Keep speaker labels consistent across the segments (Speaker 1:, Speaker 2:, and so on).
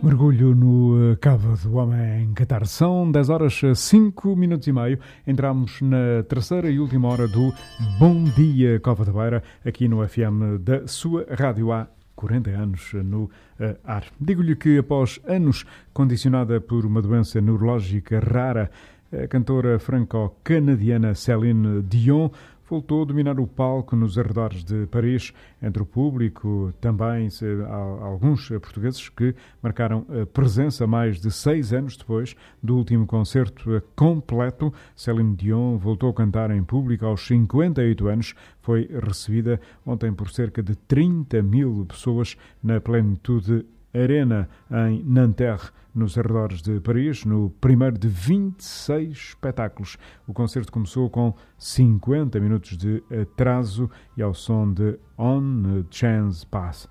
Speaker 1: Mergulho no Cabo do Homem Qatar. São 10 horas 5 minutos e meio. Entramos na terceira e última hora do Bom Dia Cova da Beira, aqui no FM da sua rádio há 40 anos no ar. Digo-lhe que após anos condicionada por uma doença neurológica rara, a cantora franco-canadiana Céline Dion voltou a dominar o palco nos arredores de Paris, entre o público, também alguns portugueses que marcaram presença mais de 6 anos depois do último concerto completo. Céline Dion voltou a cantar em público aos 58 anos, foi recebida ontem por cerca de 30 mil pessoas na Plenitude Arena, em Nanterre, nos arredores de Paris, no primeiro de 26 espetáculos. O concerto começou com 50 minutos de atraso e ao som de On Chance Pass.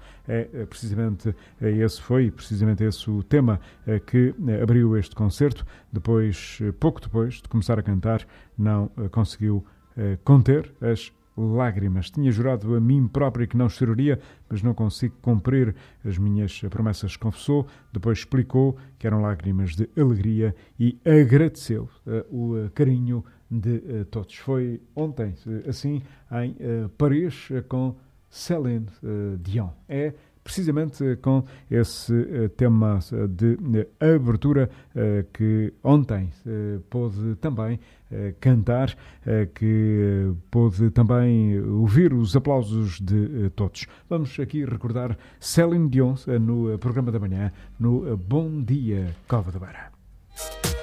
Speaker 1: Foi precisamente esse o tema que abriu este concerto. Pouco depois de começar a cantar, não conseguiu conter as lágrimas. Tinha jurado a mim próprio que não choraria, mas não consigo cumprir as minhas promessas, confessou. Depois explicou que eram lágrimas de alegria e agradeceu o carinho de todos. Foi ontem, assim, em Paris, com Céline Dion. É precisamente com esse tema de abertura que ontem pôde também cantar, que pôde também ouvir os aplausos de todos. Vamos aqui recordar Céline Dion no programa da manhã, no Bom Dia Cova da Beira.